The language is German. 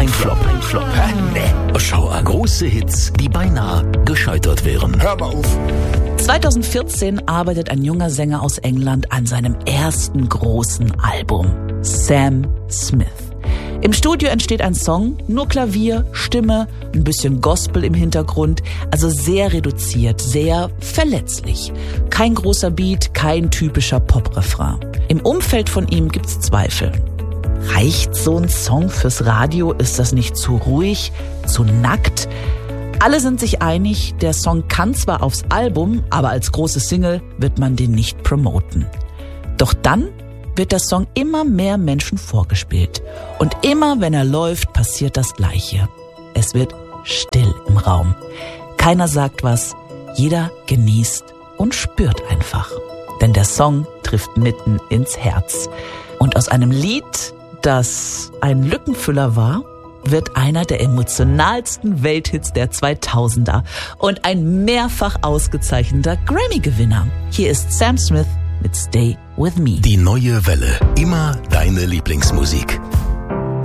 Ein Flop. Hä? Nee. Schau an. Große Hits, die beinahe gescheitert wären. Hör mal auf. 2014 arbeitet ein junger Sänger aus England an seinem ersten großen Album. Sam Smith. Im Studio entsteht ein Song, nur Klavier, Stimme, ein bisschen Gospel im Hintergrund, also sehr reduziert, sehr verletzlich. Kein großer Beat, kein typischer Pop-Refrain. Im Umfeld von ihm gibt's Zweifel. Reicht so ein Song fürs Radio? Ist das nicht zu ruhig, zu nackt? Alle sind sich einig, der Song kann zwar aufs Album, aber als große Single wird man den nicht promoten. Doch dann wird der Song immer mehr Menschen vorgespielt. Und immer, wenn er läuft, passiert das Gleiche. Es wird still im Raum. Keiner sagt was, jeder genießt und spürt einfach. Denn der Song trifft mitten ins Herz. Und aus einem Lied, das ein Lückenfüller war, wird einer der emotionalsten Welthits der 2000er und ein mehrfach ausgezeichneter Grammy-Gewinner. Hier ist Sam Smith mit Stay With Me. Die neue Welle. Immer deine Lieblingsmusik.